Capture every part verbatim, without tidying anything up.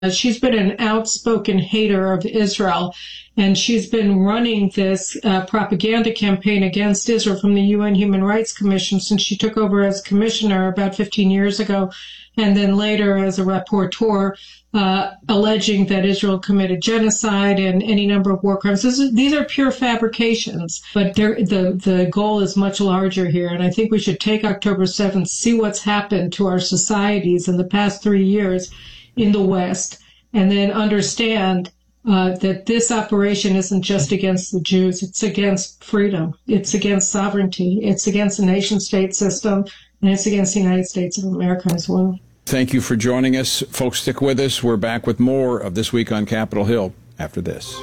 She's been an outspoken hater of Israel, and she's been running this uh, propaganda campaign against Israel from the U N Human Rights Commission since she took over as commissioner about fifteen years ago, and then later as a rapporteur, uh, alleging that Israel committed genocide and any number of war crimes. This is, these are pure fabrications, but the, the goal is much larger here, and I think we should take October seventh, see what's happened to our societies in the past three years in the West, and then understand uh, that this operation isn't just against the Jews. It's against freedom. It's against sovereignty. It's against the nation-state system, and it's against the United States of America as well. Thank you for joining us. Folks, stick with us. We're back with more of This Week on Capitol Hill after this.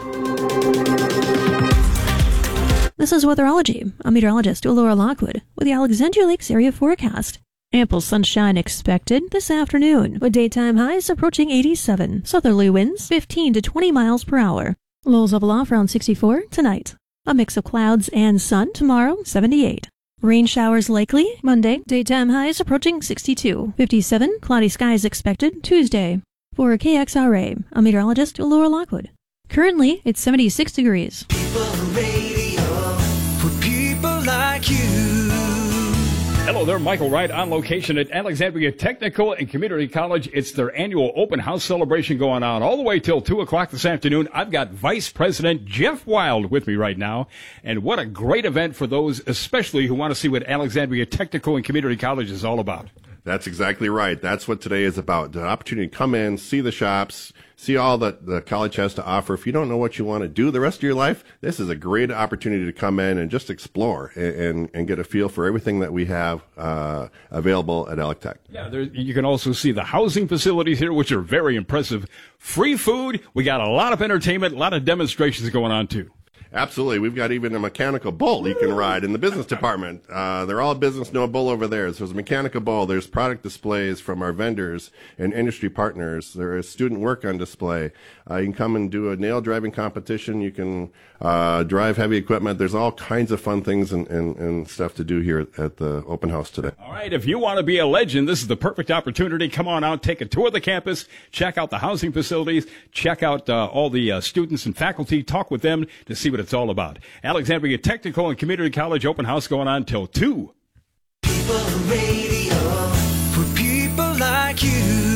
This is Weatherology. I'm meteorologist Laura Lockwood with the Alexandria Lakes area forecast. Ample sunshine expected this afternoon, with daytime highs approaching eighty-seven. Southerly winds fifteen to twenty miles per hour. Lows level off around sixty-four tonight. A mix of clouds and sun tomorrow, seventy-eight. Rain showers likely Monday. Daytime highs approaching sixty-two. fifty-seven. Cloudy skies expected Tuesday. For K X R A, I'm meteorologist Laura Lockwood. Currently, it's seventy-six degrees. People radio for people like you. Hello there, Michael Wright on location at Alexandria Technical and Community College. It's their annual open house celebration going on all the way till two o'clock this afternoon. I've got Vice President Jeff Wild with me right now. And what a great event for those, especially who want to see what Alexandria Technical and Community College is all about. That's exactly right. That's what today is about. The opportunity to come in, see the shops, see all that the college has to offer. If you don't know what you want to do the rest of your life, this is a great opportunity to come in and just explore and, and, and get a feel for everything that we have uh, available at Alec Tech. Yeah, there, you can also see the housing facilities here, which are very impressive. Free food. We got a lot of entertainment, a lot of demonstrations going on, too. Absolutely. We've got even a mechanical bull you can ride in the business department. Uh, they're all business, no bull over there. So there's a mechanical bull. There's product displays from our vendors and industry partners. There is student work on display. Uh, you can come and do a nail driving competition. You can uh, drive heavy equipment. There's all kinds of fun things and, and, and stuff to do here at the open house today. All right. If you want to be a legend, this is the perfect opportunity. Come on out, take a tour of the campus, check out the housing facilities, check out uh, all the uh, students and faculty, talk with them to see what it's all about. Alexandria Technical and Community College open house going on till two. People radio for people like you.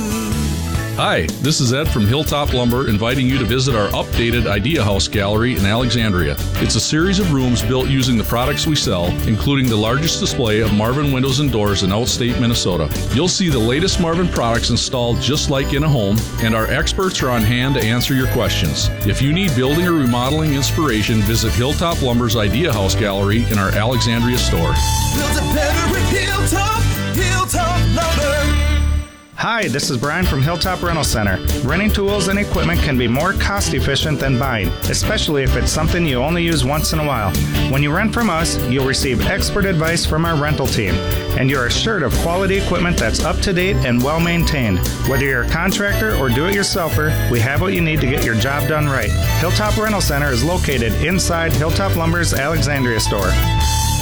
Hi, this is Ed from Hilltop Lumber inviting you to visit our updated Idea House Gallery in Alexandria. It's a series of rooms built using the products we sell, including the largest display of Marvin windows and doors in outstate Minnesota. You'll see the latest Marvin products installed just like in a home, and our experts are on hand to answer your questions. If you need building or remodeling inspiration, visit Hilltop Lumber's Idea House Gallery in our Alexandria store. Build it better with Hilltop, Hilltop Lumber. Hi, this is Brian from Hilltop Rental Center. Renting tools and equipment can be more cost efficient than buying, especially if it's something you only use once in a while. When you rent from us, you'll receive expert advice from our rental team, and you're assured of quality equipment that's up to date and well maintained. Whether you're a contractor or do-it-yourselfer, we have what you need to get your job done right. Hilltop Rental Center is located inside Hilltop Lumber's Alexandria store.